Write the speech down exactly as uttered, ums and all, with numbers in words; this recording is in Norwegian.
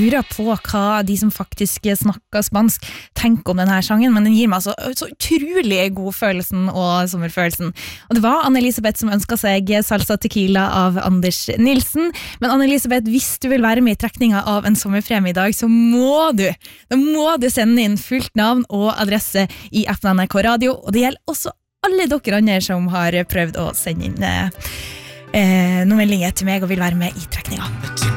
lurer på hva de som faktisk snakker spansk tenker om denne sangen, men den gir meg så, så utrolig god følelsen og sommerfølelsen. Og det var Anne-Elisabeth som ønsket seg Salsa Tequila av Anders Nilsen, men Anne-Elisabeth, hvis du vil være med i trekninga av en sommerpremie i dag, så må du, da må du sende inn fullt navn og adresse i appen N R K Radio, og det gjelder også alle dere andre som har prøvd å sende inn eh, noen meldinger til meg og vil være med i trekninga.